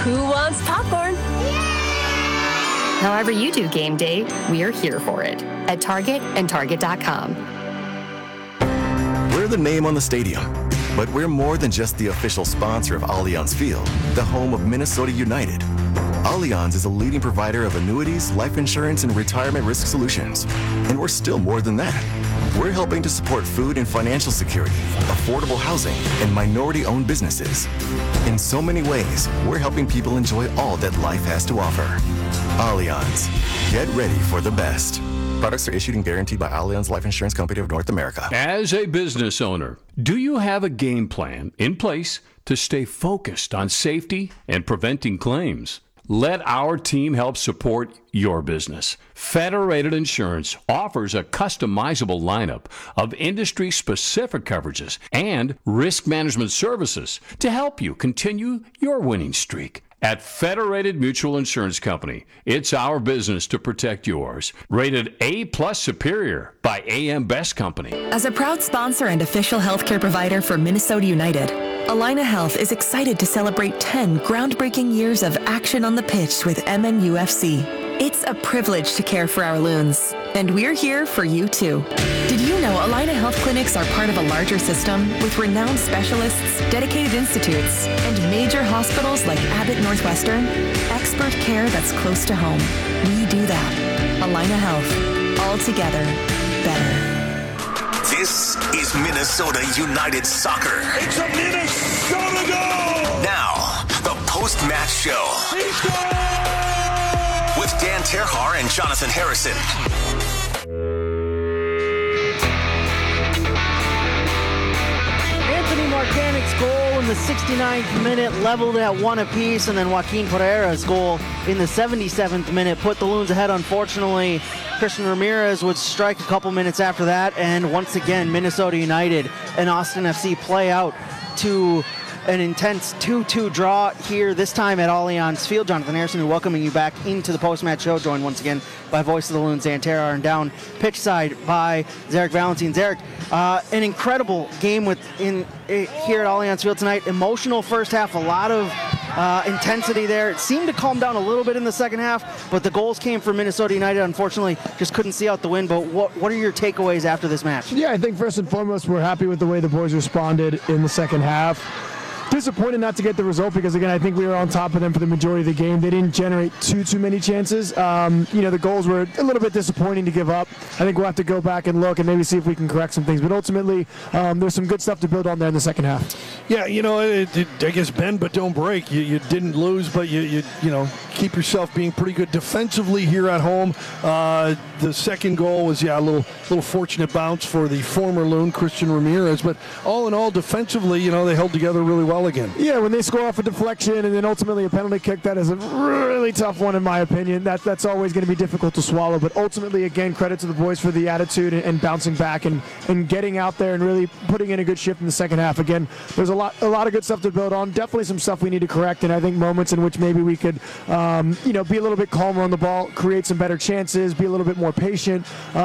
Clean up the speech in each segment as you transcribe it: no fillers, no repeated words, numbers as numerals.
Who wants popcorn? However you do game day, we are here for it at Target and Target.com. We're the name on the stadium, but we're more than just the official sponsor of Allianz Field, the home of Minnesota United. Allianz is a leading provider of annuities, life insurance, and retirement risk solutions. And we're still more than that. We're helping to support food and financial security, affordable housing, and minority-owned businesses. In so many ways, we're helping people enjoy all that life has to offer. Allianz. Get ready for the best. Products are issued and guaranteed by Allianz Life Insurance Company of North America. As a business owner, do you have a game plan in place to stay focused on safety and preventing claims? Let our team help support your business. Federated Insurance offers a customizable lineup of industry-specific coverages and risk management services to help you continue your winning streak. At Federated Mutual Insurance Company, it's our business to protect yours. Rated A+ Superior by AM Best Company. As a proud sponsor and official healthcare provider for Minnesota United, Allina Health is excited to celebrate 10 groundbreaking years of action on the pitch with MNUFC. It's a privilege to care for our loons, and we're here for you too. Did you know Allina Health Clinics are part of a larger system with renowned specialists, dedicated institutes, and major hospitals like Abbott Northwestern? Expert care that's close to home. We do that. Allina Health. All together, better. This is Minnesota United Soccer. It's a Minnesota goal! Now, the post-match show. With Dan Terhar and Jonathan Harrison. Anthony Markanic's goal in the 69th minute leveled at 1 apiece, and then Joaquin Pereira's goal in the 77th minute put the Loons ahead. Unfortunately, Christian Ramirez would strike a couple minutes after that, and once again, Minnesota United and Austin FC play out to an intense 2-2 draw here, this time at Allianz Field. Jonathan Harrison, welcoming you back into the post-match show, joined once again by voice of the Loons, Dan Terhar, and down pitch side by Zarek Valentine. Zarek, an incredible game here at Allianz Field tonight. Emotional first half, a lot of intensity there. It seemed to calm down a little bit in the second half, but the goals came from Minnesota United. Unfortunately, just couldn't see out the win. But what are your takeaways after this match? Yeah, I think first and foremost, we're happy with the way the boys responded in the second half. Disappointed not to get the result because, again, I think we were on top of them for the majority of the game. They didn't generate too many chances. The goals were a little bit disappointing to give up. I think we'll have to go back and look and maybe see if we can correct some things. But ultimately, there's some good stuff to build on there in the second half. Yeah, I guess bend but don't break. You didn't lose, but you keep yourself being pretty good defensively here at home. The second goal was, a little fortunate bounce for the former Loon, Christian Ramirez. But all in all, defensively, they held together really well again. Yeah, when they score off a deflection and then ultimately a penalty kick, that is a really tough one in my opinion. That's always going to be difficult to swallow. But ultimately, again, credit to the boys for the attitude and bouncing back and getting out there and really putting in a good shift in the second half. Again, there's a lot of good stuff to build on. Definitely some stuff we need to correct, and I think moments in which maybe we could, be a little bit calmer on the ball, create some better chances, be a little bit more patient.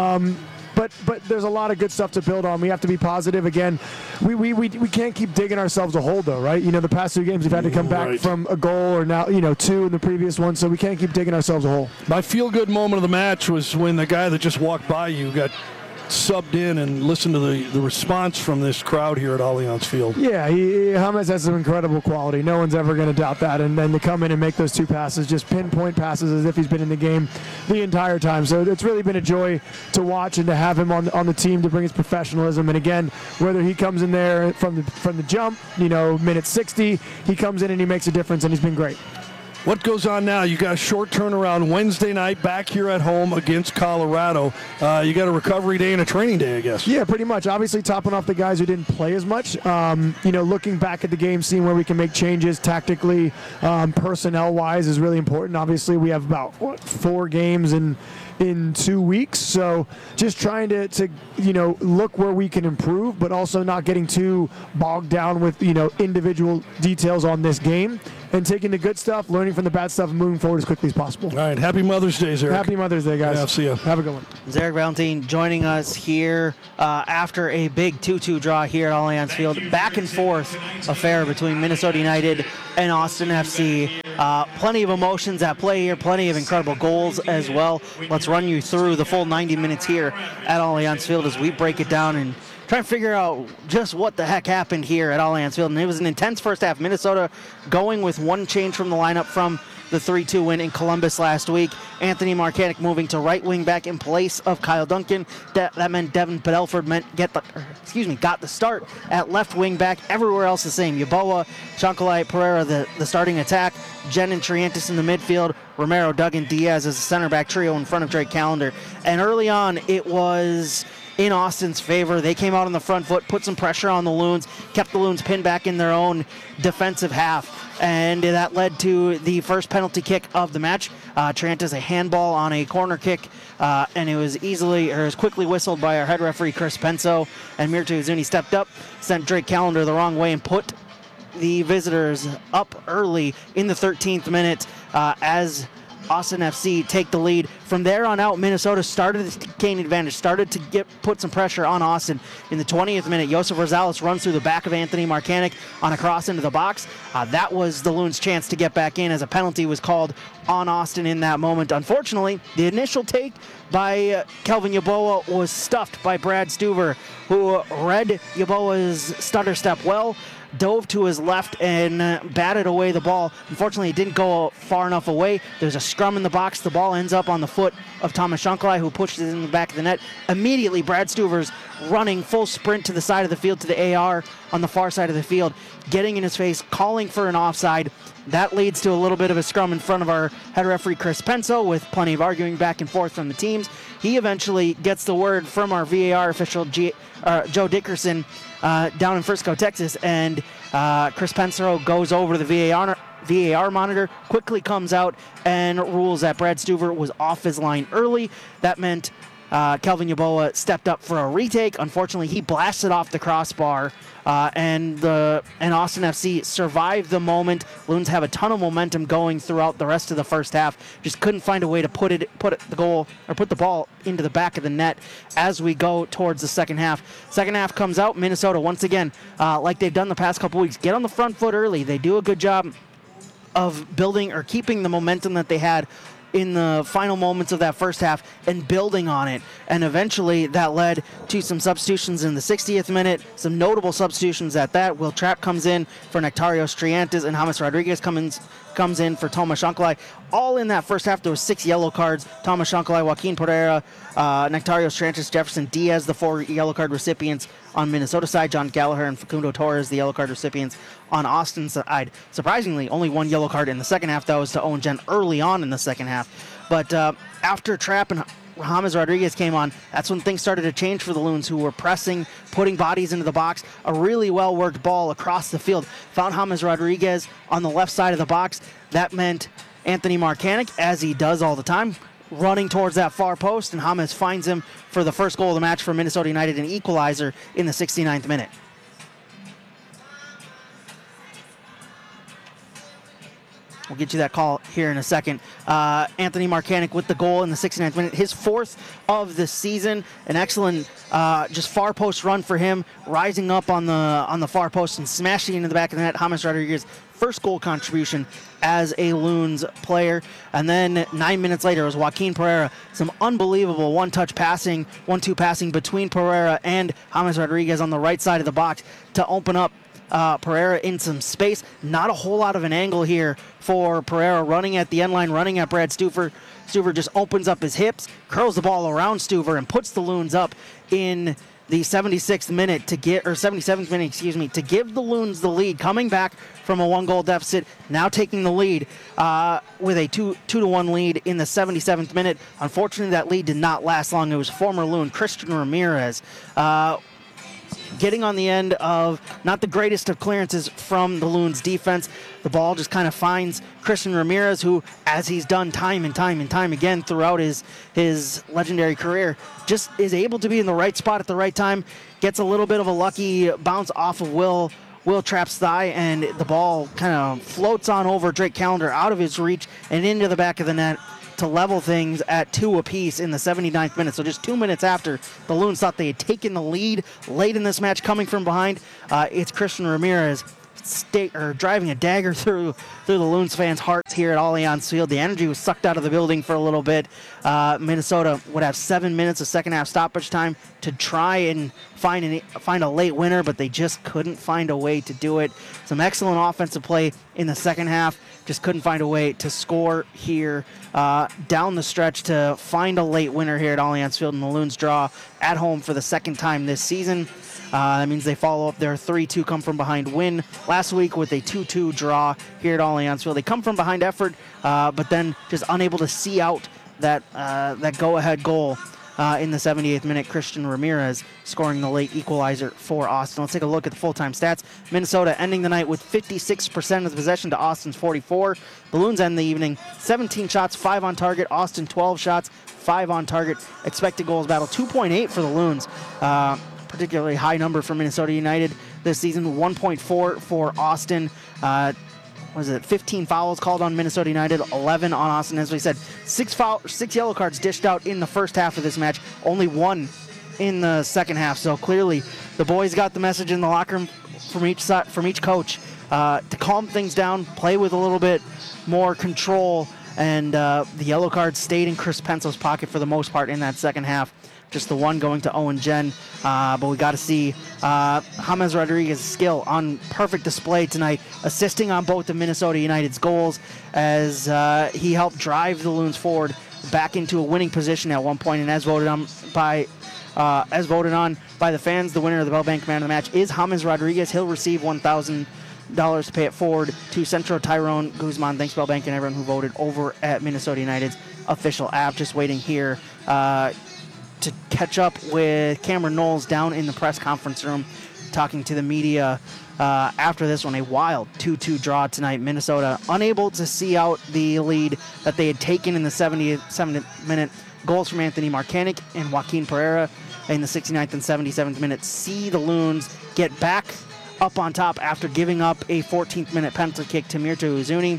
But there's a lot of good stuff to build on. We have to be positive. Again, we can't keep digging ourselves a hole, though, right? The past two games we've had to come back from a goal or now, two in the previous one, so we can't keep digging ourselves a hole. My feel-good moment of the match was when the guy that just walked by you got subbed in and listened to the response from this crowd here at Allianz Field. Yeah, James has some incredible quality. No one's ever going to doubt that. And then to come in and make those two passes, just pinpoint passes as if he's been in the game the entire time. So it's really been a joy to watch and to have him on the team to bring his professionalism. And again, whether he comes in there from the jump, minute 60, he comes in and he makes a difference, and he's been great. What goes on now? You got a short turnaround Wednesday night back here at home against Colorado. You got a recovery day and a training day, I guess. Yeah, pretty much. Obviously, topping off the guys who didn't play as much. Looking back at the game, seeing where we can make changes tactically, personnel-wise is really important. Obviously, we have about 4 games in 2 weeks, so just trying to look where we can improve, but also not getting too bogged down with individual details on this game, and taking the good stuff, learning from the bad stuff, and moving forward as quickly as possible. All right, happy Mother's Day, Zarek. Happy Mother's Day, guys. Yeah, see ya. Have a good one. Zarek Valentine joining us here after a big 2-2 draw here at Allianz Field. Back and forth affair between Minnesota United and Austin FC. Plenty of emotions at play here, plenty of incredible goals as well. Let's run you through the full 90 minutes here at Allianz Field as we break it down and try to figure out just what the heck happened here at Allianz Field. And it was an intense first half. Minnesota going with one change from the lineup from the 3-2 win in Columbus last week. Anthony Markanek moving to right wing back in place of Kyle Duncan. That meant Devin Padelford got the start at left wing back. Everywhere else the same. Yeboah, Shankalai, Pereira, the starting attack. Jen and Triantis in the midfield. Romero, Duggan, Diaz as a center back trio in front of Drake Callender. And early on, it was in Austin's favor. They came out on the front foot, put some pressure on the Loons, kept the Loons pinned back in their own defensive half. And that led to the first penalty kick of the match. Triantis a handball on a corner kick, and it was quickly whistled by our head referee, Chris Penso. And Mirta Uzuni stepped up, sent Drake Callender the wrong way, and put the visitors up early in the 13th minute as Austin FC take the lead. From there on out, Minnesota started to gain advantage, started to put some pressure on Austin. In the 20th minute, Josef Rosales runs through the back of Anthony Markanek on a cross into the box. That was the Loons' chance to get back in as a penalty was called on Austin in that moment. Unfortunately, the initial take by Kelvin Yeboah was stuffed by Brad Stuver, who read Yeboah's stutter step well, dove to his left and batted away the ball. Unfortunately, it didn't go far enough away. There's a scrum in the box. The ball ends up on the foot of Thomas Shankalai, who pushes it in the back of the net. Immediately, Brad Stuver's running full sprint to the side of the field, to the AR on the far side of the field, getting in his face, calling for an offside. That leads to a little bit of a scrum in front of our head referee, Chris Penso, with plenty of arguing back and forth from the teams. He eventually gets the word from our VAR official, Joe Dickerson, down in Frisco, Texas, and Chris Penso goes over to the VAR monitor, quickly comes out and rules that Brad Stuver was off his line early. That meant Kelvin Yeboah stepped up for a retake. Unfortunately, he blasted off the crossbar, and Austin FC survived the moment. Loons have a ton of momentum going throughout the rest of the first half. Just couldn't find a way to put the ball into the back of the net as we go towards the second half. Second half comes out. Minnesota once again, like they've done the past couple weeks, get on the front foot early. They do a good job of building or keeping the momentum that they had in the final moments of that first half and building on it. And eventually that led to some substitutions in the 60th minute, some notable substitutions at that. Will Trapp comes in for Nectarios Triantis, and James Rodriguez comes in for Thomas Shankalai. All in that first half, there was 6 yellow cards. Thomas Shankalai, Joaquin Pereira, Nectarios Triantis, Jefferson Diaz, the 4 yellow card recipients on Minnesota side. John Gallagher and Facundo Torres, the yellow card recipients on Austin's side. Surprisingly, only 1 yellow card in the second half. That was to Owen Jen early on in the second half. But after Trapp and James Rodriguez came on, that's when things started to change for the Loons, who were pressing, putting bodies into the box. A really well-worked ball across the field. Found James Rodriguez on the left side of the box. That meant Anthony Markanek, as he does all the time, running towards that far post, and James finds him for the first goal of the match for Minnesota United, an equalizer in the 69th minute. We'll get you that call here in a second. Anthony Markanek with the goal in the 69th minute, his 4th of the season. An excellent just far post run for him, rising up on the far post and smashing into the back of the net. James Rodriguez, first goal contribution as a Loons player. And then 9 minutes later, it was Joaquin Pereira. Some unbelievable one-2 passing between Pereira and James Rodriguez on the right side of the box to open up Pereira in some space. Not a whole lot of an angle here for Pereira, running at the end line, running at Brad Stuver. Stuver just opens up his hips, curls the ball around Stuver, and puts the Loons up in the 76th minute to give the Loons the lead, coming back from a 1-goal deficit, now taking the lead with a 2-1 lead in the 77th minute. Unfortunately, that lead did not last long. It was former Loon Christian Ramirez getting on the end of not the greatest of clearances from the Loons defense. The ball just kind of finds Christian Ramirez, who, as he's done time and time again throughout his legendary career, just is able to be in the right spot at the right time, gets a little bit of a lucky bounce off of Will Trapp's thigh, and the ball kind of floats on over Drake Callender out of his reach and into the back of the net to level things at 2 apiece in the 79th minute. So just 2 minutes after the Loons thought they had taken the lead late in this match, coming from behind, it's Christian Ramirez driving a dagger through the Loons fans' hearts here at Allianz Field. The energy was sucked out of the building for a little bit. Minnesota would have 7 minutes of second half stoppage time to try and find a late winner, but they just couldn't find a way to do it. Some excellent offensive play in the second half, just couldn't find a way to score here down the stretch to find a late winner here at Allianz Field, and the Loons draw at home for the second time this season. That means they follow up their 3-2 come-from-behind win last week with a 2-2 draw here at Allianz Field. They come from behind effort, but then just unable to see out that go-ahead goal in the 78th minute. Christian Ramirez scoring the late equalizer for Austin. Let's take a look at the full-time stats. Minnesota ending the night with 56% of the possession to Austin's 44. The Loons end the evening 17 shots, 5 on target. Austin 12 shots, 5 on target. Expected goals battle 2.8 for the Loons. Particularly high number for Minnesota United this season. 1.4 for Austin. 15 fouls called on Minnesota United, 11 on Austin. As we said, 6 yellow cards dished out in the first half of this match, only 1 in the second half. So clearly the boys got the message in the locker room from each coach to calm things down, play with a little bit more control, and the yellow cards stayed in Chris Penso's pocket for the most part in that second half. Just the one going to Owen Jen. But we got to see James Rodriguez's skill on perfect display tonight, assisting on both of Minnesota United's goals as he helped drive the Loons forward back into a winning position at one point. And as voted on by the fans, the winner of the Bell Bank Man of the Match is James Rodriguez. He'll receive $1,000 to pay it forward to Centro Tyrone Guzman. Thanks, Bell Bank, and everyone who voted over at Minnesota United's official app. Just waiting here to catch up with Cameron Knowles down in the press conference room, talking to the media after this one. A wild 2-2 draw tonight. Minnesota unable to see out the lead that they had taken in the 77th minute. Goals from Anthony Marcanic and Joaquin Pereira in the 69th and 77th minute see the Loons get back up on top after giving up a 14th minute penalty kick to Mirta Uzuni.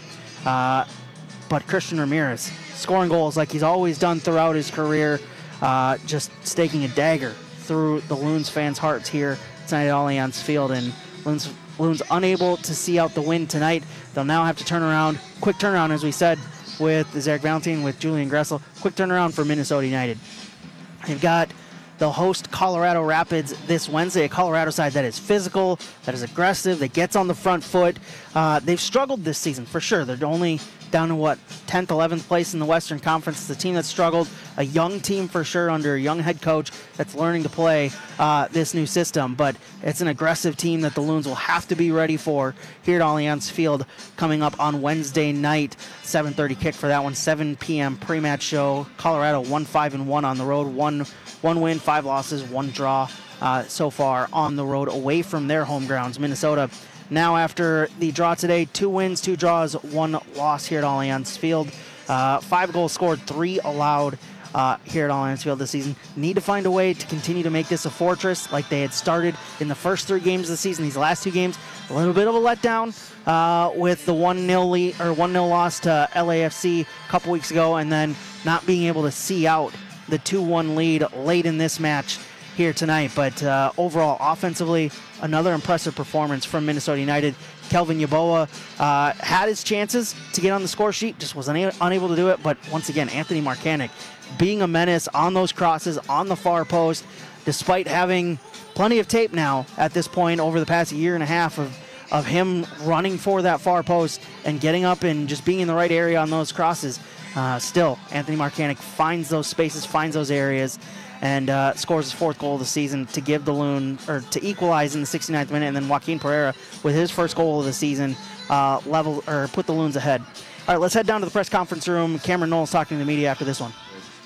But Christian Ramirez scoring goals like he's always done throughout his career. Just staking a dagger through the Loons fans' hearts here tonight at Allianz Field, and Loons unable to see out the win tonight. They'll now have to turn around, quick turnaround, as we said, with Zarek Valentine, with Julian Gressel. Quick turnaround for Minnesota United. They'll host Colorado Rapids this Wednesday, a Colorado side that is physical, that is aggressive, that gets on the front foot. They've struggled this season, for sure. They're only down to 10th, 11th place in the Western Conference. It's a team that's struggled, a young team for sure under a young head coach that's learning to play this new system, but it's an aggressive team that the Loons will have to be ready for here at Allianz Field coming up on Wednesday night. 7:30 kick for that one, 7 p.m. pre-match show. Colorado 1-5-1 on the road, one win, 5 losses, 1 draw so far on the road away from their home grounds. Minnesota now, after the draw today, 2 wins, 2 draws, 1 loss here at Allianz Field. 5 goals scored, 3 allowed here at Allianz Field this season. Need to find a way to continue to make this a fortress like they had started in the first 3 games of the season. These last 2 games, a little bit of a letdown with the 1-0 loss to LAFC a couple weeks ago, and then not being able to see out the 2-1 lead late in this match here tonight. But overall, offensively, another impressive performance from Minnesota United. Kelvin Yeboah had his chances to get on the score sheet, just was unable to do it. But once again, Anthony Marcanic being a menace on those crosses on the far post, despite having plenty of tape now at this point over the past year and a half of him running for that far post and getting up and just being in the right area on those crosses. Still, Anthony Marcanic finds those spaces, finds those areas, and scores his 4th goal of the season to give the Loons, or to equalize in the 69th minute, and then Joaquin Pereira with his first goal of the season put the Loons ahead. All right, let's head down to the press conference room. Cameron Knowles talking to the media after this one.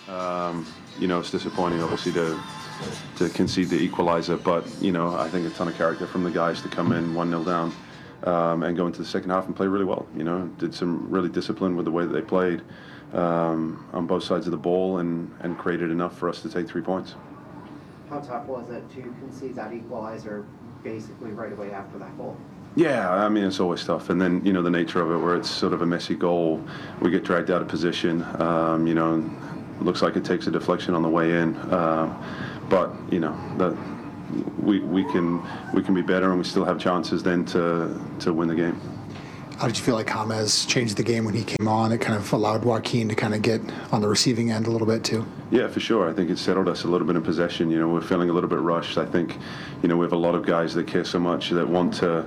It's disappointing, obviously, to concede the equalizer, but I think a ton of character from the guys to come in 1-0 down and go into the second half and play really well. Did some really discipline with the way that they played on both sides of the ball and created enough for us to take 3 points. How tough was it to concede that equalizer basically right away after that goal? Yeah, I mean, it's always tough. And then, the nature of it where it's sort of a messy goal, we get dragged out of position, looks like it takes a deflection on the way in. But, we can be better, and we still have chances then to win the game. How did you feel like James changed the game when he came on? It kind of allowed Joaquin to kind of get on the receiving end a little bit too. Yeah, for sure. I think it settled us a little bit in possession. You know, we're feeling a little bit rushed. I think, you know, we have a lot of guys that care so much that want to,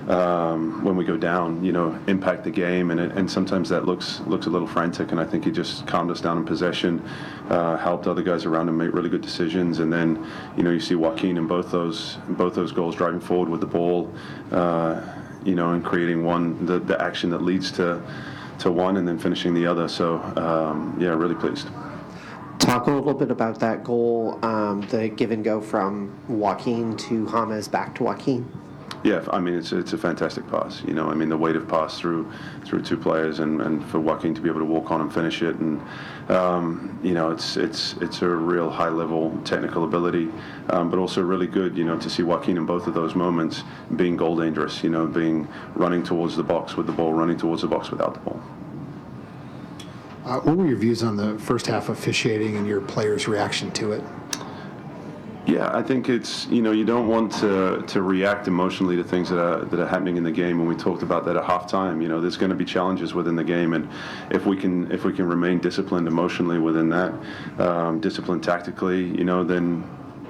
when we go down, you know, impact the game, and sometimes that looks a little frantic. And I think he just calmed us down in possession, helped other guys around him make really good decisions, and then, you know, you see Joaquin in both those goals driving forward with the ball. You know, and creating the action that leads to one, and then finishing the other. So, yeah, really pleased. Talk a little bit about that goal, the give and go from Joaquin to James back to Joaquin. Yeah, I mean, it's a fantastic pass. You know, I mean, the weight of pass through two players, and for Joaquin to be able to walk on and finish it, and you know, it's a real high level technical ability, but also really good. You know, to see Joaquin in both of those moments being goal dangerous. You know, running towards the box with the ball, running towards the box without the ball. What were your views on the first half officiating and your players' reaction to it? Yeah, I think it's, you know, you don't want to react emotionally to things that are happening in the game. And we talked about that at halftime. You know, there's going to be challenges within the game, and if we can remain disciplined emotionally within that, disciplined tactically, you know, then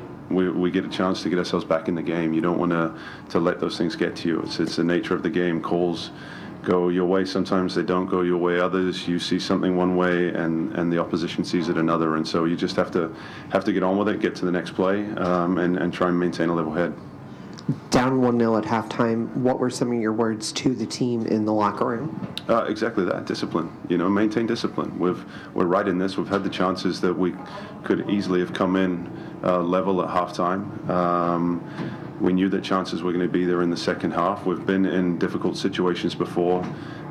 we get a chance to get ourselves back in the game. You don't want to let those things get to you. It's the nature of the game. Calls go your way, sometimes they don't go your way. Others, you see something one way and the opposition sees it another, and so you just have to get on with it, get to the next play, and try and maintain a level head. Down 1-0 at halftime, what were some of your words to the team in the locker room? Exactly that, discipline. You know, maintain discipline. We're right in this. We've had the chances that we could easily have come in level at halftime. We knew that chances were going to be there in the second half. We've been in difficult situations before,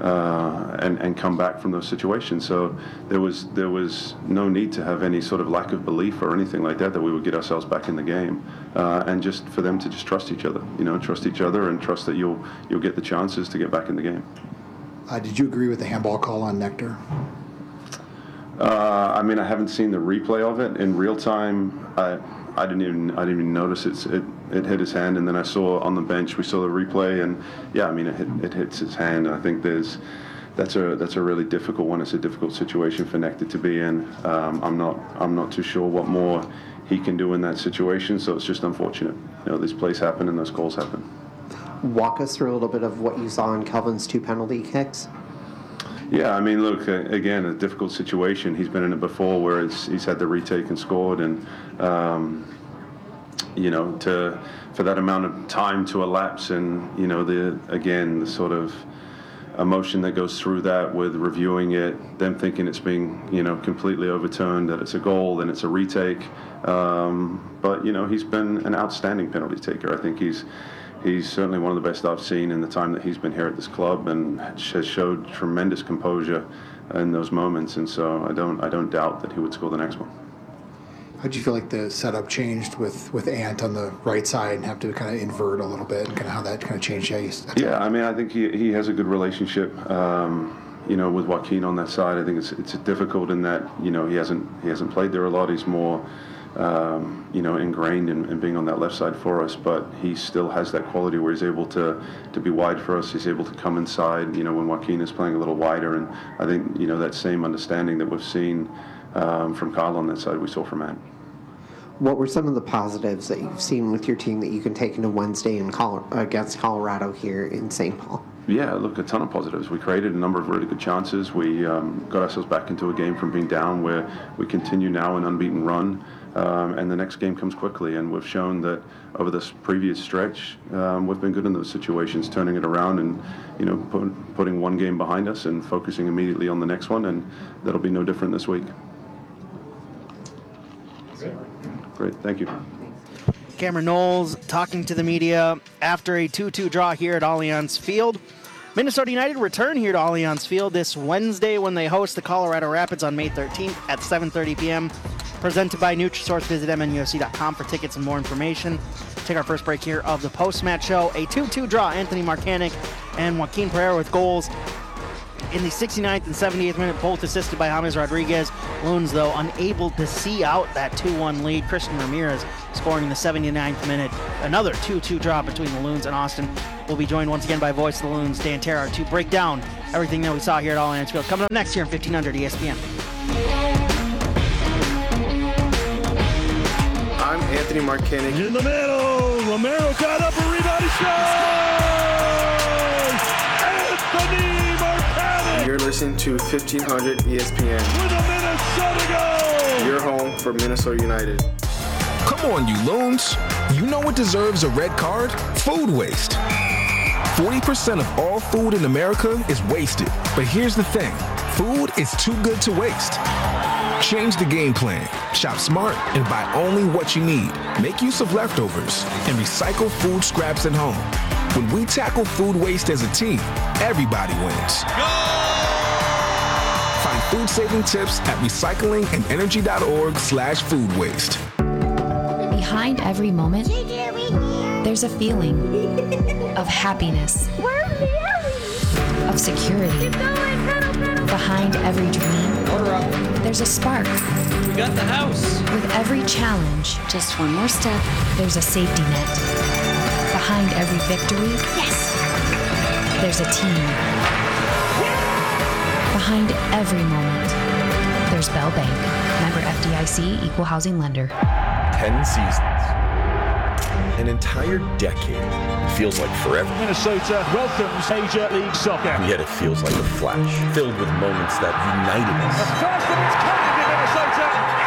and come back from those situations. So there was no need to have any sort of lack of belief or anything like that we would get ourselves back in the game, and just for them to just trust each other. You know, trust each other and trust that you'll get the chances to get back in the game. Did you agree with the handball call on Nectar? I mean, I haven't seen the replay of it in real time. I didn't even notice it hit his hand, and then I saw on the bench, we saw the replay, and yeah, I mean, it hits his hand, and I think that's a really difficult one. It's a difficult situation for Nectar to be in. I'm not too sure what more he can do in that situation, so it's just unfortunate. You know, these plays happen and those goals happen. Walk us through a little bit of what you saw in Kelvin's 2 penalty kicks. Yeah, I mean, look, again, a difficult situation. He's been in it before where he's had the retake and scored, and you know, for that amount of time to elapse, and you know, the sort of emotion that goes through that with reviewing it, them thinking it's being, you know, completely overturned, that it's a goal, then it's a retake. But you know, he's been an outstanding penalty taker. I think he's certainly one of the best I've seen in the time that he's been here at this club, and has showed tremendous composure in those moments. And so I don't doubt that he would score the next one. How did you feel like the setup changed with Ant on the right side and have to kind of invert a little bit, and kind of how that kind of changed? Yeah, I mean, I think he has a good relationship, you know, with Joaquin on that side. I think it's difficult in that, you know, he hasn't played there a lot. He's more you know, ingrained in being on that left side for us, but he still has that quality where he's able to be wide for us. He's able to come inside, you know, when Joaquin is playing a little wider, and I think, you know, that same understanding that we've seen from Kyle on that side, we saw from Ant. What were some of the positives that you've seen with your team that you can take into Wednesday against Colorado here in St. Paul? Yeah, look, a ton of positives. We created a number of really good chances. We got ourselves back into a game from being down, where we continue now an unbeaten run, and the next game comes quickly. And we've shown that over this previous stretch, we've been good in those situations, turning it around and, you know, putting one game behind us and focusing immediately on the next one, and that'll be no different this week. Great, thank you. Cameron Knowles talking to the media after a 2-2 draw here at Allianz Field. Minnesota United return here to Allianz Field this Wednesday when they host the Colorado Rapids on May 13th at 7:30 p.m. Presented by Nutrisource. Visit mnufc.com for tickets and more information. Take our first break here of the post-match show. A 2-2 draw. Anthony Marcanic and Joaquin Pereira with goals. in the 69th and 78th minute, both assisted by James Rodriguez. Loons, though, unable to see out that 2-1 lead. Christian Ramirez scoring in the 79th minute. Another 2-2 draw between the Loons and Austin. We'll be joined once again by Voice of the Loons, Dan Terhaar, to break down everything that we saw here at Allianz Field. Coming up next here in 1500 ESPN. I'm Anthony Markinek. In the middle, Romero got up a rebound, he scores! Anthony Markinek! You're listening to 1500 ESPN. With a Minnesota goal! Your home for Minnesota United. Come on, you Loons. You know what deserves a red card? Food waste. 40% of all food in America is wasted. But here's the thing. Food is too good to waste. Change the game plan. Shop smart and buy only what you need. Make use of leftovers and recycle food scraps at home. When we tackle food waste as a team, everybody wins. Find food-saving tips at recyclingandenergy.org/food waste. Behind every moment, there's a feeling of happiness, of security. Behind every dream, there's a spark. We got the house. With every challenge, just one more step, there's a safety net. Behind every victory, yes, there's a team. Behind every moment, there's Bell Bank. Member FDIC, Equal Housing Lender. 10 seasons. An entire decade. It feels like forever. Minnesota welcomes Major League Soccer. And yet it feels like a flash, filled with moments that united us. The first of its kind in Minnesota.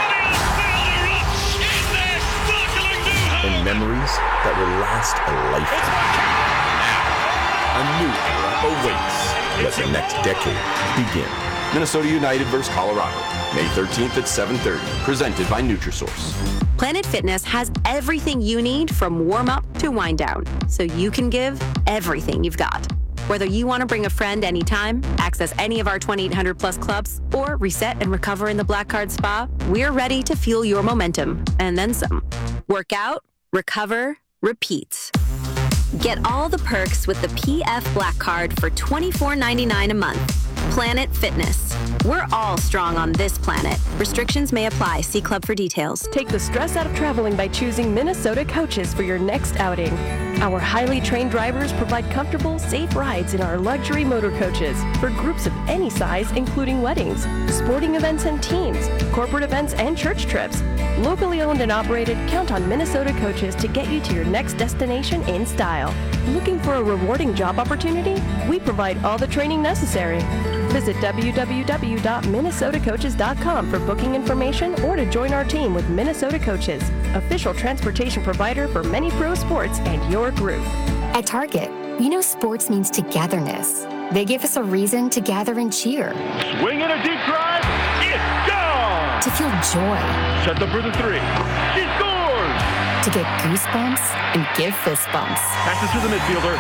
And memories that will last a lifetime. Now, a new era awaits. Let the next decade begin. Minnesota United versus Colorado, May 13th at 7:30. Presented by Nutrisource. Planet Fitness has everything you need from warm-up to wind down, so you can give everything you've got. Whether you want to bring a friend anytime, access any of our 2,800 plus clubs, or reset and recover in the Black Card Spa, we're ready to fuel your momentum, and then some. Work out, recover, repeat. Get all the perks with the PF Black Card for $24.99 a month. Planet Fitness. We're all strong on this planet. Restrictions may apply. See club for details. Take the stress out of traveling by choosing Minnesota Coaches for your next outing. Our highly trained drivers provide comfortable, safe rides in our luxury motor coaches for groups of any size, including weddings, sporting events and teams, corporate events and church trips. Locally owned and operated, count on Minnesota Coaches to get you to your next destination in style. Looking for a rewarding job opportunity? We provide all the training necessary. Visit www.minnesotacoaches.com for booking information or to join our team with Minnesota Coaches, official transportation provider for many pro sports and your group. At Target, we know sports means togetherness. They give us a reason to gather and cheer. Swing in a deep drive. It's gone. To feel joy. Set up for the three. She scores. To get goosebumps and give fist bumps. Passes to the midfielder.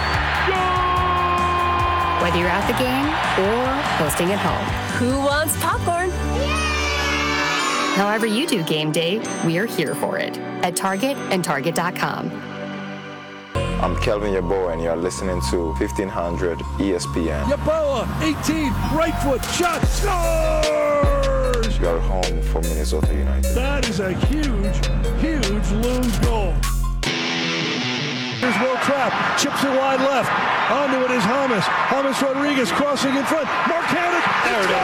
Whether you're at the game or hosting at home. Who wants popcorn? However you do game day, we are here for it. At Target and Target.com. I'm Kelvin Yeboah, and you're listening to 1500 ESPN. Yeboah, 18, right foot, shot, scores! Your home for Minnesota United. That is a huge, huge Loons goal. Here's Will Trapp, chips it wide left. Onto it is James. James Rodriguez crossing in front. Markinek, there it is.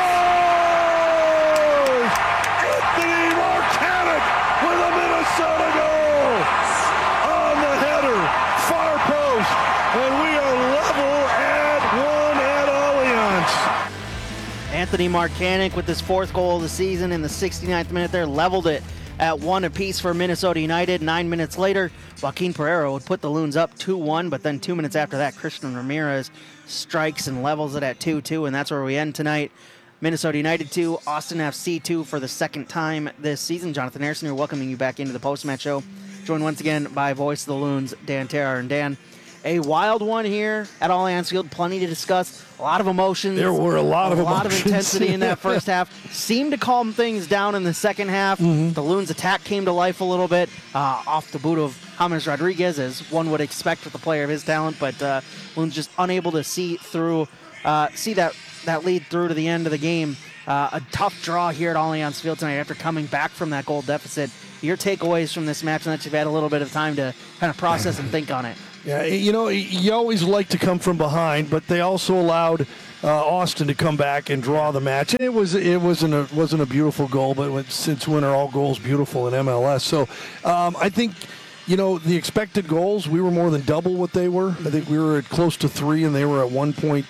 Anthony Markinek with a Minnesota goal. On the header, far post, and we are level at one at Allianz. Anthony Markinek with his fourth goal of the season in the 69th minute there, leveled it at one apiece for Minnesota United. 9 minutes later, Joaquin Pereira would put the Loons up 2-1, but then 2 minutes after that, Christian Ramirez strikes and levels it at 2-2, and that's where we end tonight. Minnesota United 2, Austin FC 2 for the second time this season. Jonathan Harrison here, welcoming you back into the post-match show. Joined once again by Voice of the Loons, Dan Terhaar. And Dan, a wild one here at Allianz Field. Plenty to discuss. A lot of emotions. There were a lot of intensity in that first half. Seemed to calm things down in the second half. Mm-hmm. The Loons' attack came to life a little bit off the boot of James Rodriguez, as one would expect with a player of his talent. But Loons just unable to see through, see that that lead through to the end of the game. A tough draw here at Allianz Field tonight after coming back from that goal deficit. Your takeaways from this match, and that you've had a little bit of time to kind of process and think on it. Yeah, you always like to come from behind, but they also allowed Austin to come back and draw the match. And it wasn't a beautiful goal, but since when are all goals beautiful in MLS? So I think, the expected goals, we were more than double what they were. I think we were at close to 3, and they were at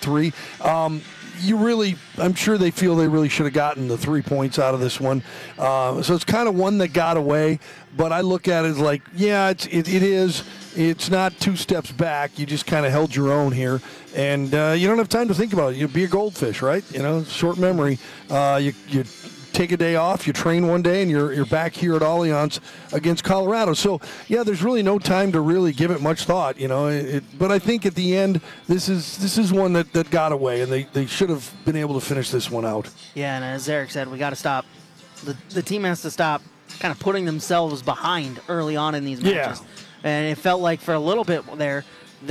1.3. I'm sure they feel they really should have gotten the 3 points out of this one. So it's kind of one that got away, but I look at it as like, yeah, it is. It's not 2 steps back. You just kind of held your own here, and you don't have time to think about it. You be a goldfish, right? Short memory. You take a day off, you train one day, and you're back here at Allianz against Colorado. So, yeah, there's really no time to really give it much thought, but I think at the end, this is one that got away, and they should have been able to finish this one out. Yeah, and as Eric said, we got to stop. The team has to stop kind of putting themselves behind early on in these matches. Yeah. And it felt like for a little bit there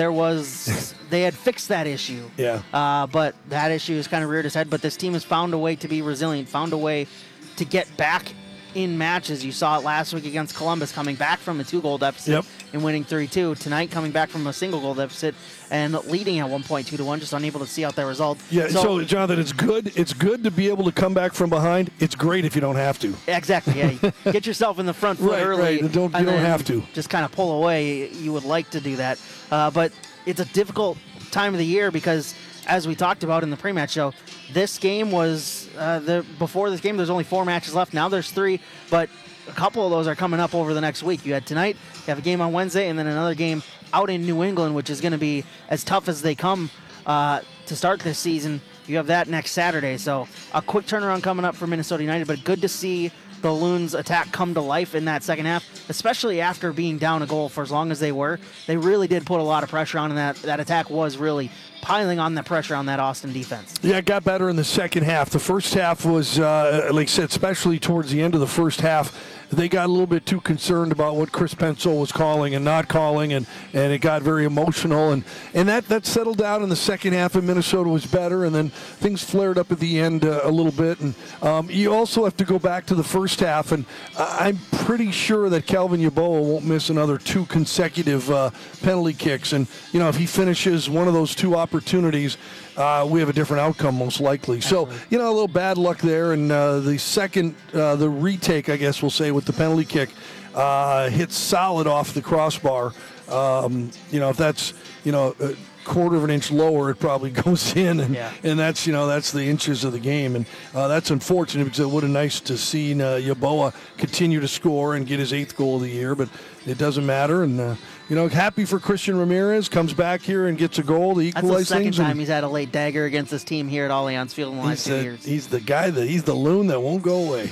was they had fixed that issue. Yeah. But that issue has kind of reared its head. But this team has found a way to be resilient, found a way to get back in matches. You saw it last week against Columbus, coming back from a 2-goal deficit and winning 3-2. Tonight, coming back from a single-goal deficit and leading at 1.2-1, just unable to see out that result. Yeah, so Jonathan, it's good. It's good to be able to come back from behind. It's great if you don't have to. Exactly, yeah. Get yourself in the front foot early. Right, you don't have to. Just kind of pull away. You would like to do that. But it's a difficult time of the year because, as we talked about in the pre-match show, this game was before this game. There's only 4 matches left. Now there's 3, but a couple of those are coming up over the next week. You had tonight, you have a game on Wednesday, and then another game out in New England, which is going to be as tough as they come to start this season. You have that next Saturday. So a quick turnaround coming up for Minnesota United, but good to see the Loons attack come to life in that second half, especially after being down a goal for as long as they were. They really did put a lot of pressure on, and that attack was really piling on the pressure on that Austin defense. Yeah, it got better in the second half. The first half was, like I said, especially towards the end of the first half, they got a little bit too concerned about what Chris Pencil was calling and not calling, and it got very emotional. And that settled down in the second half, and Minnesota was better, and then things flared up at the end a little bit. And you also have to go back to the first half, and I'm pretty sure that Calvin Yeboah won't miss another 2 consecutive penalty kicks. And, if he finishes one of those 2 opportunities, we have a different outcome most likely. So, a little bad luck there. And the second, the retake, I guess we'll say, with the penalty kick, hits solid off the crossbar. If that's, a quarter of an inch lower, it probably goes in. And that's, that's the inches of the game. And that's unfortunate because it would have been nice to see Yeboah continue to score and get his 8th goal of the year. But it doesn't matter. And, happy for Christian Ramirez. Comes back here and gets a goal to equalize things. That's the second time he's had a late dagger against this team here at Allianz Field in the last 2 years. He's the guy he's the loon that won't go away.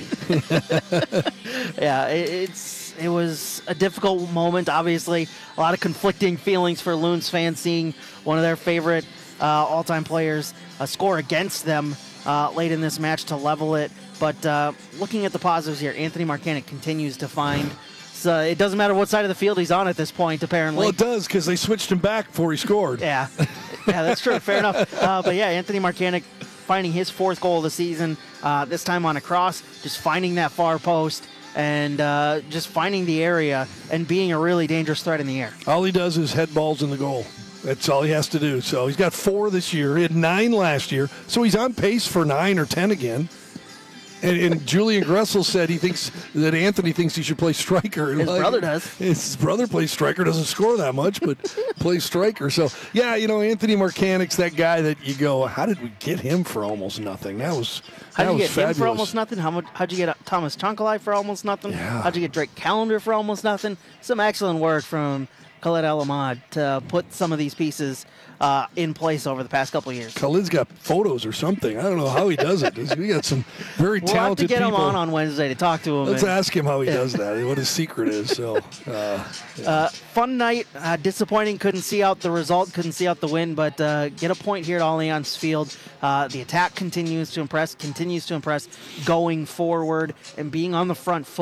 Yeah, it was a difficult moment. Obviously, a lot of conflicting feelings for Loons fans seeing one of their favorite all-time players score against them late in this match to level it. But looking at the positives here, Anthony Markanic continues to find. So it doesn't matter what side of the field he's on at this point, apparently. Well, it does, because they switched him back before he scored. Yeah, that's true. Fair enough. But yeah, Anthony Markanic finding his 4th goal of the season, this time on a cross, just finding that far post and just finding the area and being a really dangerous threat in the air. All he does is head balls in the goal. That's all he has to do. So he's got 4 this year. He had 9 last year. So he's on pace for 9 or 10 again. And Julian Gressel said he thinks that Anthony thinks he should play striker. His brother does. His brother plays striker, doesn't score that much, but plays striker. So, yeah, Anthony Markanic's that guy that you go, how did we get him for almost nothing? That was fabulous. How'd you get him for almost nothing? How'd you get Thomas Chonkalai for almost nothing? Yeah. How'd you get Drake Callender for almost nothing? Some excellent work from Khalid El Ahmad to put some of these pieces in place over the past couple of years. Khalid's got photos or something. I don't know how he does it. We got some very talented people. We'll have to get him on Wednesday to talk to him. Let's ask him how he does that, what his secret is. So, fun night. Disappointing. Couldn't see out the result. Couldn't see out the win. But get a point here at Allianz Field. The attack continues to impress. Going forward and being on the front foot.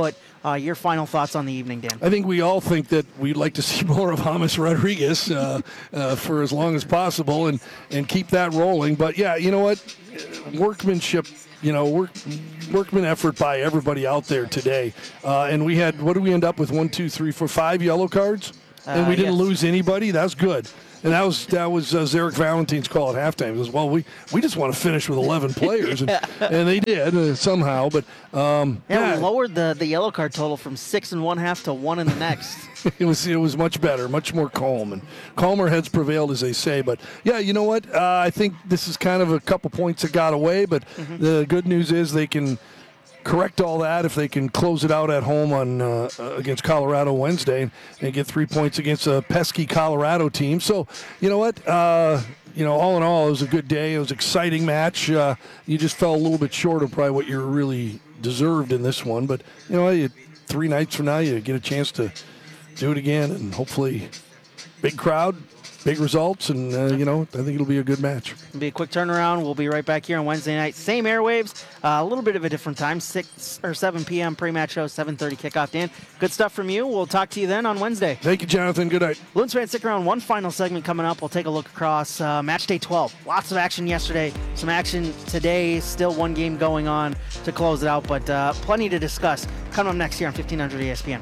Your final thoughts on the evening, Dan? I think we all think that we'd like to see more of James Rodriguez for as long as possible and keep that rolling. But, yeah, you know what? Workmanship, workman effort by everybody out there today. And we had, what did we end up with? 1, 2, 3, 4, 5 yellow cards? And we didn't lose anybody? That's good. And that was Zarek Valentine's call at halftime. He goes, well, we just want to finish with 11 players. And they did somehow. But we lowered the yellow card total from 6 1/2 to 1 in the next. It was much better, much more calm. And calmer heads prevailed, as they say. But, yeah, you know what? I think this is kind of a couple points that got away. But the good news is they can correct all that if they can close it out at home on against Colorado Wednesday and get 3 points against a pesky Colorado team. So, you know what? All in all, it was a good day. It was an exciting match. You just fell a little bit short of probably what you really deserved in this one. But, 3 nights from now, you get a chance to do it again, and hopefully big crowd, big results, and, I think it'll be a good match. It'll be a quick turnaround. We'll be right back here on Wednesday night. Same airwaves, a little bit of a different time, 6 or 7 p.m. pre-match show, 7:30 kickoff. Dan, good stuff from you. We'll talk to you then on Wednesday. Thank you, Jonathan. Good night. Loons fans, stick around. One final segment coming up. We'll take a look across match day 12. Lots of action yesterday. Some action today. Still one game going on to close it out, but plenty to discuss. Coming up next here on 1500 ESPN.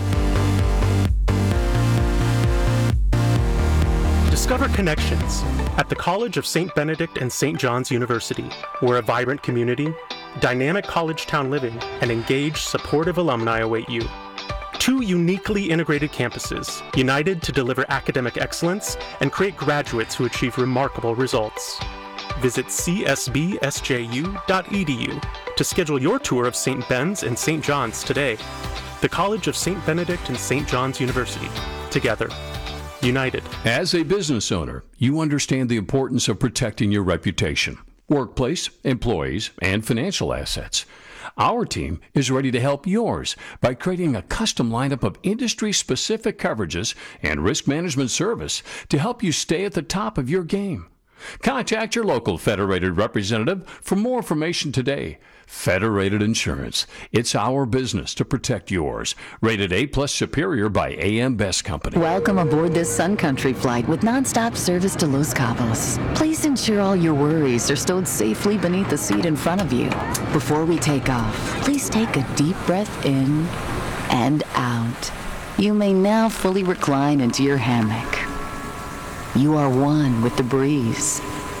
Discover connections at the College of St. Benedict and St. John's University, where a vibrant community, dynamic college town living, and engaged, supportive alumni await you. 2 uniquely integrated campuses, united to deliver academic excellence and create graduates who achieve remarkable results. Visit csbsju.edu to schedule your tour of St. Ben's and St. John's today. The College of St. Benedict and St. John's University. Together. United. As a business owner, you understand the importance of protecting your reputation, workplace, employees, and financial assets. Our team is ready to help yours by creating a custom lineup of industry-specific coverages and risk management service to help you stay at the top of your game. Contact your local Federated representative for more information today. Federated Insurance. It's our business to protect yours. Rated A+ Superior by AM Best Company. Welcome aboard this Sun Country flight with nonstop service to Los Cabos. Please ensure all your worries are stowed safely beneath the seat in front of you. Before we take off, please take a deep breath in and out. You may now fully recline into your hammock. You are one with the breeze.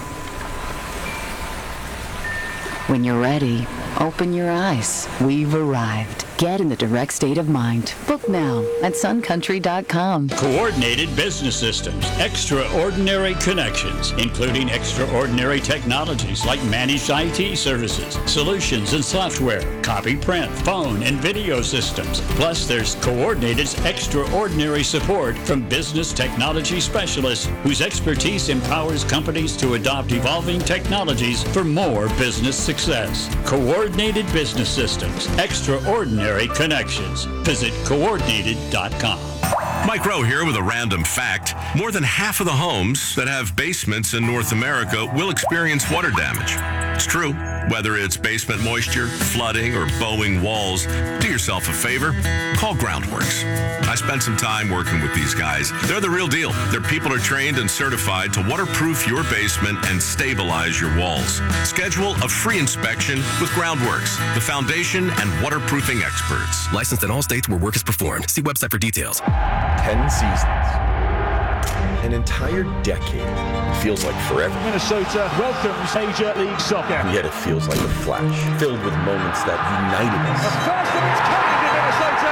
When you're ready, open your eyes. We've arrived. Get in the direct state of mind. Book now at suncountry.com. Coordinated business systems, extraordinary connections, including extraordinary technologies like managed IT services, solutions and software, copy, print, phone, and video systems. Plus, there's Coordinated's extraordinary support from business technology specialists whose expertise empowers companies to adopt evolving technologies for more business success. Coordinated business systems, extraordinary connections. Visit coordinated.com. Mike Rowe here with a random fact. More than half of the homes that have basements in North America will experience water damage. It's true. Whether it's basement moisture, flooding, or bowing walls, do yourself a favor. Call Groundworks. I spent some time working with these guys. They're the real deal. Their people are trained and certified to waterproof your basement and stabilize your walls. Schedule a free inspection with Groundworks, the foundation and waterproofing experts. Licensed in all states where work is performed. See website for details. 10 seasons. An entire decade. It feels like forever. Minnesota welcomes Major League Soccer. And yet it feels like a flash, filled with moments that united us. The first of its kind in Minnesota.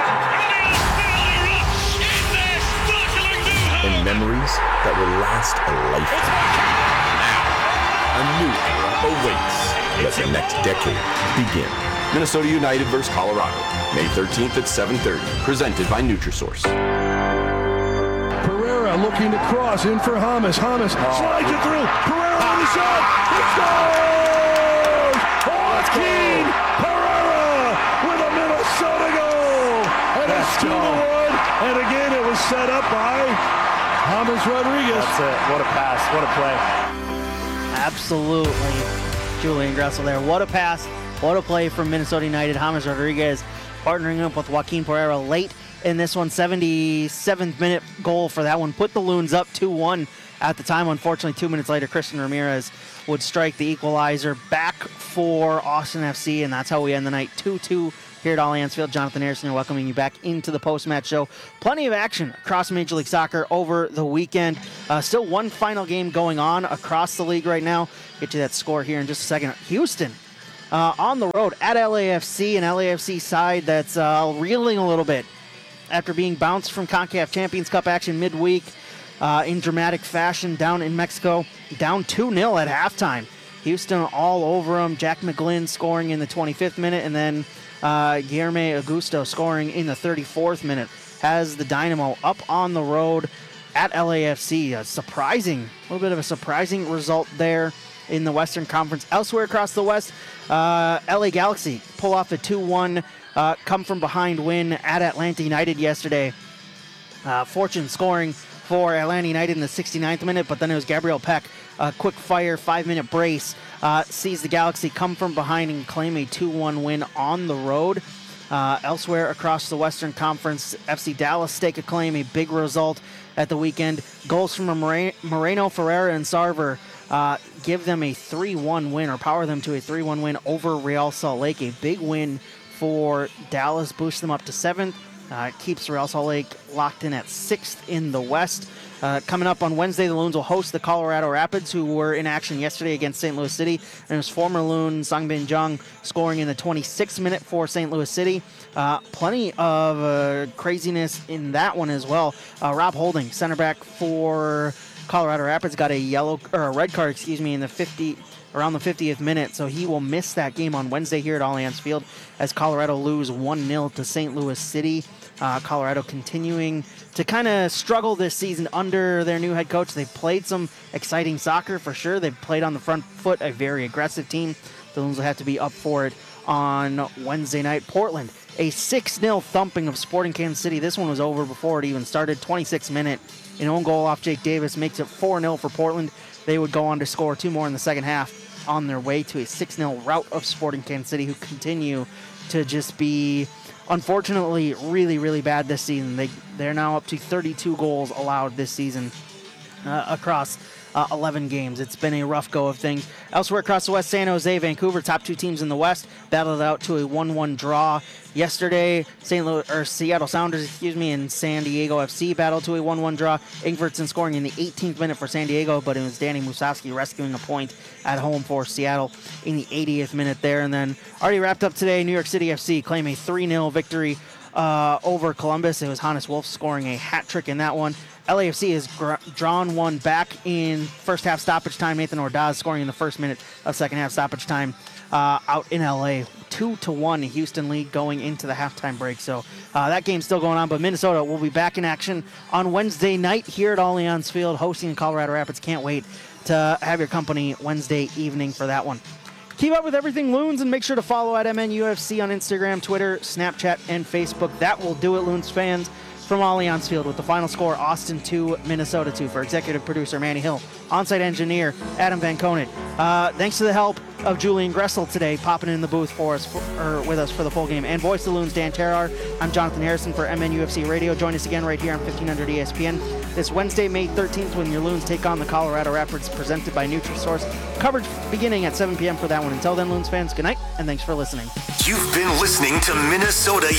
And memories that will last a lifetime. Now, a new era awaits. Let the next decade begin. Minnesota United versus Colorado, May 13th at 7:30. Presented by Nutrisource. Pereira looking to cross in for James. James slides it through. Pereira on the shot. It scores! Joaquin Pereira with a Minnesota goal. And it's 2-1. And again, it was set up by James Rodriguez. That's it. What a pass. What a play. Absolutely. Julian Gressel there. What a pass. What a play from Minnesota United. James Rodriguez partnering up with Joaquin Pereira late in this one. 77th minute goal for that one. Put the Loons up 2-1 at the time. Unfortunately, 2 minutes later, Christian Ramirez would strike the equalizer back for Austin FC, and that's how we end the night 2-2 here at Allianz Field. Jonathan Harrison here welcoming you back into the post-match show. Plenty of action across Major League Soccer over the weekend. Still one final game going on across the league right now. Get you that score here in just a second. Houston on the road at LAFC, an LAFC side that's reeling a little bit after being bounced from CONCACAF Champions Cup action midweek in dramatic fashion down in Mexico, down 2-0 at halftime. Houston all over them. Jack McGlynn scoring in the 25th minute, and then Guilherme Augusto scoring in the 34th minute. Has the Dynamo up on the road at LAFC. A little bit of a surprising result there in the Western Conference. Elsewhere across the West, LA Galaxy pull off a 2-1 come from behind win at Atlanta United yesterday. Fortune scoring for Atlanta United in the 69th minute, but then it was Gabriel Peck, a quick fire 5-minute brace, sees the Galaxy come from behind and claim a 2-1 win on the road. Elsewhere across the Western Conference, FC Dallas stake a claim, a big result at the weekend. Goals from Moreno, Ferreira, and Sarver give them a 3-1 win, or power them to a 3-1 win over Real Salt Lake. A big win for Dallas, boosts them up to 7th. Keeps Real Salt Lake locked in at 6th in the West. Coming up on Wednesday, the Loons will host the Colorado Rapids, who were in action yesterday against St. Louis City. And it was former Loon Sangbin Jung scoring in the 26th minute for St. Louis City. Plenty of craziness in that one as well. Rob Holding, center back for Colorado Rapids, got a red card, in the around the 50th minute, so he will miss that game on Wednesday here at Allianz Field as Colorado lose 1-0 to St. Louis City. Colorado continuing to kind of struggle this season under their new head coach. They've played some exciting soccer for sure. They've played on the front foot, a very aggressive team. The Loons will have to be up for it on Wednesday night. Portland, a 6-0 thumping of Sporting Kansas City. This one was over before it even started. 26th minute, an own goal off Jake Davis makes it 4-0 for Portland. They would go on to score 2 more in the second half on their way to a 6-0 rout of Sporting Kansas City, who continue to just be, unfortunately, really, really bad this season. They're now up to 32 goals allowed this season across 11 games. It's been a rough go of things. Elsewhere across the West, San Jose, Vancouver, top 2 teams in the West, battled out to a 1-1 draw. Yesterday, Seattle Sounders, and San Diego FC battled to a 1-1 draw. Ingvartsen scoring in the 18th minute for San Diego, but it was Danny Musovski rescuing a point at home for Seattle in the 80th minute there. And then already wrapped up today, New York City FC claim a 3-0 victory over Columbus. It was Hannes Wolf scoring a hat trick in that one. LAFC has drawn one back in first half stoppage time. Nathan Ordaz scoring in the first minute of second half stoppage time out in LA. 2-1 Houston lead going into the halftime break. So that game's still going on, but Minnesota will be back in action on Wednesday night here at Allianz Field, hosting Colorado Rapids. Can't wait to have your company Wednesday evening for that one. Keep up with everything Loons and make sure to follow at MNUFC on Instagram, Twitter, Snapchat, and Facebook. That will do it, Loons fans. From Allianz Field with the final score, Austin 2, Minnesota 2. For executive producer Manny Hill, on-site engineer Adam Van Conant. Thanks to the help of Julian Gressel today, popping in the booth with us for the full game. And voice of the Loons, Dan Terrar. I'm Jonathan Harrison for MNUFC Radio. Join us again right here on 1500 ESPN this Wednesday, May 13th, when your Loons take on the Colorado Rapids, presented by Nutrisource. Coverage beginning at 7 p.m. for that one. Until then, Loons fans, good night, and thanks for listening. You've been listening to Minnesota